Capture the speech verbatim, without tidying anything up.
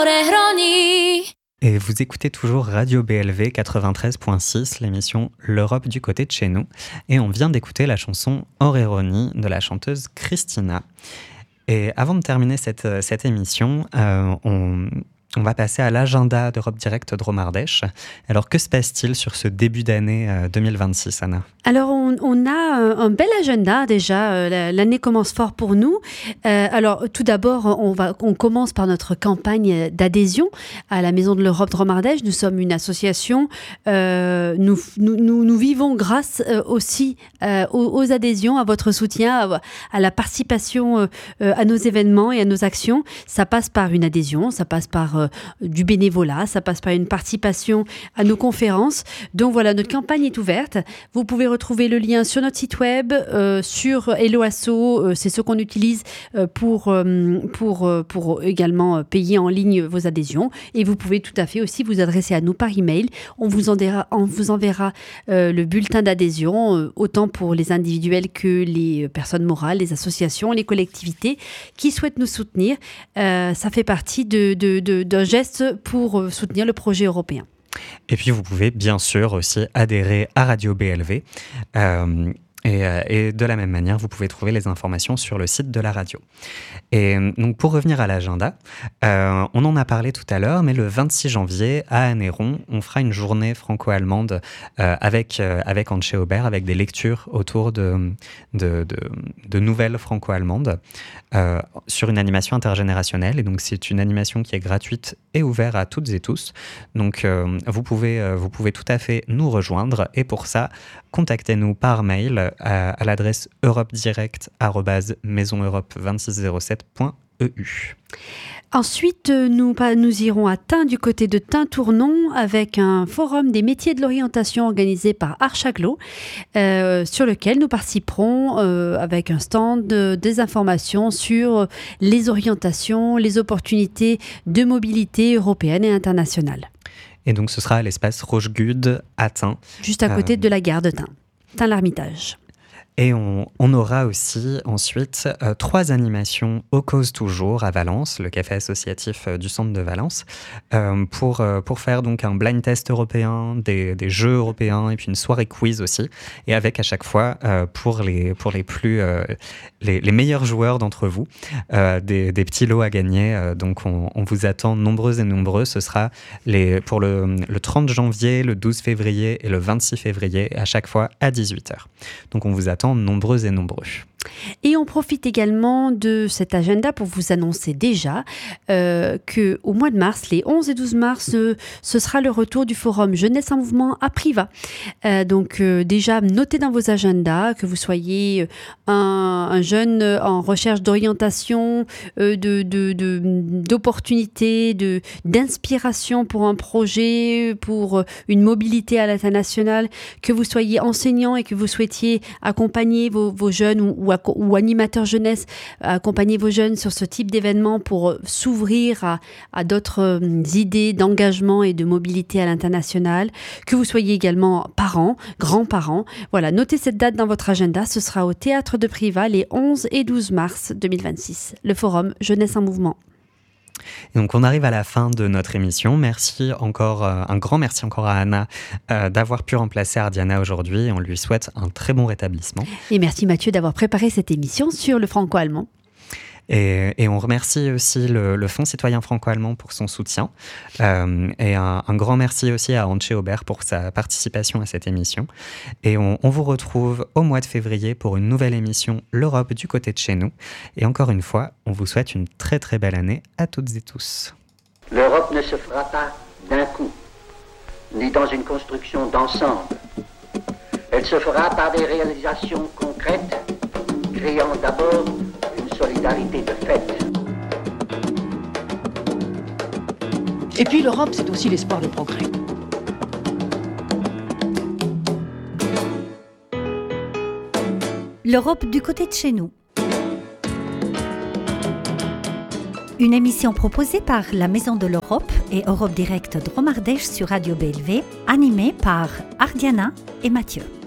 Et vous écoutez toujours Radio B L V quatre-vingt-treize virgule six, l'émission L'Europe du côté de chez nous. Et on vient d'écouter la chanson Oreroni de la chanteuse Christina. Et avant de terminer cette, cette émission, euh, on... On va passer à l'agenda d'Europe Direct Dromardèche. Alors, que se passe-t-il sur ce début d'année euh, deux mille vingt-six, Anna ? Alors, on, on a un bel agenda déjà. Euh, l'année commence fort pour nous. Euh, alors, tout d'abord, on, va, on commence par notre campagne d'adhésion à la Maison de l'Europe Dromardèche. Nous sommes une association. Euh, nous, nous, nous, nous vivons grâce euh, aussi euh, aux, aux adhésions, à votre soutien, à, à la participation euh, à nos événements et à nos actions. Ça passe par une adhésion, ça passe par euh, du bénévolat, ça passe par une participation à nos conférences. Donc voilà, notre campagne est ouverte. Vous pouvez retrouver le lien sur notre site web, euh, sur Hello Asso, euh, c'est ce qu'on utilise euh, pour, euh, pour, euh, pour également payer en ligne vos adhésions. Et vous pouvez tout à fait aussi vous adresser à nous par email. On vous enverra, on vous enverra euh, le bulletin d'adhésion, euh, autant pour les individuels que les personnes morales, les associations, les collectivités qui souhaitent nous soutenir. Euh, ça fait partie de, de, de d'un geste pour soutenir le projet européen. Et puis vous pouvez bien sûr aussi adhérer à Radio B L V. Euh, et, et de la même manière, vous pouvez trouver les informations sur le site de la radio. Et donc pour revenir à l'agenda, euh, on en a parlé tout à l'heure, mais le vingt-six janvier à Anneyron, on fera une journée franco-allemande euh, avec, euh, avec Antje Aubert, avec des lectures autour de, de, de, de nouvelles franco-allemandes euh, sur une animation intergénérationnelle. Et donc c'est une animation qui est gratuite et ouverte à toutes et tous. Donc euh, vous, pouvez, euh, vous pouvez tout à fait nous rejoindre. Et pour ça, contactez-nous par mail à, à l'adresse europe direct arobase maison europe vingt-six zéro sept point e u. Ensuite, nous, nous irons à Tain, du côté de Tain-Tournon, avec un forum des métiers de l'orientation organisé par Archaglo, euh, sur lequel nous participerons euh, avec un stand, de, des informations sur les orientations, les opportunités de mobilité européenne et internationale. Et donc, ce sera à l'espace Rochegude à Tain. Juste à côté euh... de la gare de Tain, Tain-l'Hermitage. Et on, on aura aussi ensuite euh, trois animations au Cause Toujours à Valence, le café associatif euh, du centre de Valence, euh, pour, euh, pour faire donc un blind test européen, des, des jeux européens et puis une soirée quiz aussi. Et avec à chaque fois, euh, pour, les, pour les, plus, euh, les, les meilleurs joueurs d'entre vous, euh, des, des petits lots à gagner. Euh, donc on, on vous attend nombreux et nombreux. Ce sera les, pour le, le trente janvier, le douze février et le vingt-six février, à chaque fois à dix-huit heures. Donc on vous attend nombreux et nombreux. Et on profite également de cet agenda pour vous annoncer déjà euh, qu'au mois de mars, les onze et douze mars, euh, ce sera le retour du forum Jeunesse en Mouvement à Privas. Euh, donc euh, déjà, notez dans vos agendas que vous soyez un, un jeune en recherche d'orientation, euh, de, de, de, d'opportunités, de, d'inspiration pour un projet, pour une mobilité à l'international, que vous soyez enseignant et que vous souhaitiez accompagner vos, vos jeunes ou, ou ou animateurs jeunesse, accompagner vos jeunes sur ce type d'événement pour s'ouvrir à, à d'autres idées d'engagement et de mobilité à l'international, que vous soyez également parents, grands-parents. Voilà, notez cette date dans votre agenda, ce sera au Théâtre de Privas les onze et douze mars deux mille vingt-six, le forum Jeunesse en Mouvement. Et donc on arrive à la fin de notre émission. Merci encore, euh, un grand merci encore à Anna euh, d'avoir pu remplacer Ardiana aujourd'hui. On lui souhaite un très bon rétablissement. Et merci Mathieu d'avoir préparé cette émission sur le franco-allemand. Et, et on remercie aussi le, le Fonds citoyen franco-allemand pour son soutien. Euh, et un, un grand merci aussi à Antje Aubert pour sa participation à cette émission. Et on, on vous retrouve au mois de février pour une nouvelle émission L'Europe du côté de chez nous. Et encore une fois, on vous souhaite une très très belle année à toutes et tous. L'Europe ne se fera pas d'un coup, ni dans une construction d'ensemble. Elle se fera par des réalisations concrètes, créant d'abord une solidarité de fait. Et puis l'Europe, c'est aussi l'espoir de progrès. L'Europe du côté de chez nous. Une émission proposée par la Maison de l'Europe et Europe Direct Dromardèche sur Radio B L V, animée par Ardiana et Mathieu.